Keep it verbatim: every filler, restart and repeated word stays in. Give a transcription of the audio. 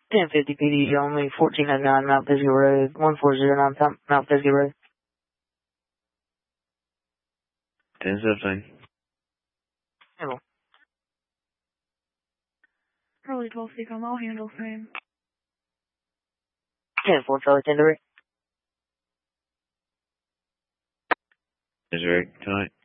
ten fifty P D on me, fourteen oh nine Mount Pisgah Road, one four zero nine Mount Pisgah Road. ten seventeen. Hello. Early twelve six on all handles, ma'am. ten four Charlie ten three. Is there tonight?